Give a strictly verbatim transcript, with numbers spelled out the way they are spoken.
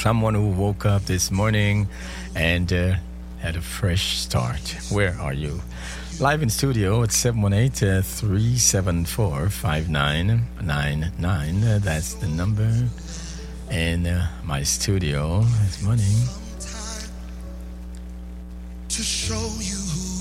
someone who woke up this morning and uh, had a fresh start. Where are you? Live in studio at seven one eight, three seven four, five nine nine nine. Uh, that's the number in uh, my studio this morning. To show you who